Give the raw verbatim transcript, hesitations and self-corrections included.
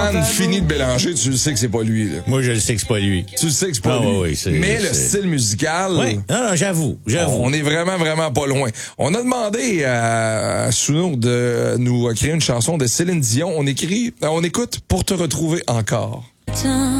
Anne finit de Bélanger, tu le sais que c'est pas lui. Là. Moi, je le sais que c'est pas lui. Tu le sais que c'est pas ah, lui. Oui, c'est, mais c'est... le style musical... Oui, non, non, j'avoue, j'avoue. On est vraiment, vraiment pas loin. On a demandé à, à Souno de nous créer une chanson de Céline Dion. On écrit, on écoute Pour te retrouver encore.